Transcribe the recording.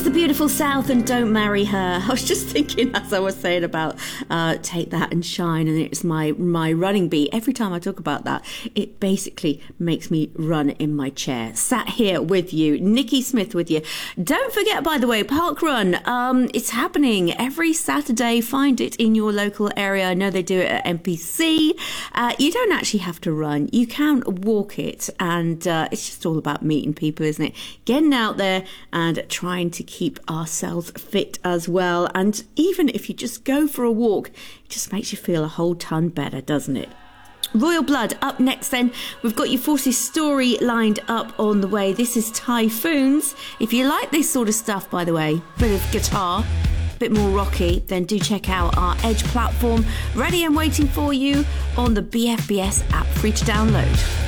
the beautiful South and Don't Marry Her. I was just thinking as I was saying about Take That and Shine, and it's my running beat. Every time I talk about that, it basically makes me run in my chair. Sat here with you, Nikki Smith with you. Don't forget, by the way, Park Run. It's happening every Saturday. Find it in your local area. I know they do it at MPC. You don't actually have to run. You can walk it, and it's just all about meeting people, isn't it? Getting out there and trying to keep ourselves fit as well. And even if you just go for a walk, it just makes you feel a whole ton better, doesn't it? Royal Blood up next then. We've got your Forces story lined up on the way. This is Typhoons. If you like this sort of stuff, by the way, bit of guitar, bit more rocky, then do check out our Edge platform, ready and waiting for you on the BFBS app, free to download.